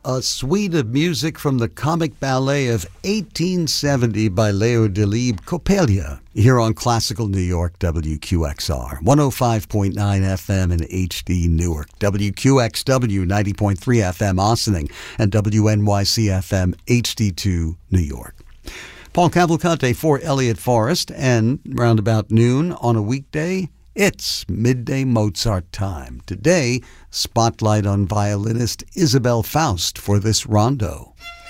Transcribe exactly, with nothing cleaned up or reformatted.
A suite of music from the comic ballet of eighteen seventy by Leo Delibes, Coppelia, here on Classical New York, W Q X R, one oh five point nine F M in H D Newark, W Q X W ninety point three F M Ossining, and W N Y C F M H D two New York. Paul Cavalcante for Elliott Forrest, and round about noon on a weekday, it's Midday Mozart time. Today, spotlight on violinist Isabelle Faust for this rondo.